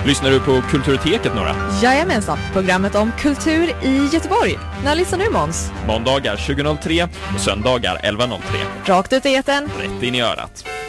Lyssnar du på Kulturteket, Nora? Jajamensan, programmet om kultur i Göteborg. När lyssnar du, Måns? Måndagar 20.03 och söndagar 11.03. Rakt ut i etern. Rätt in i örat.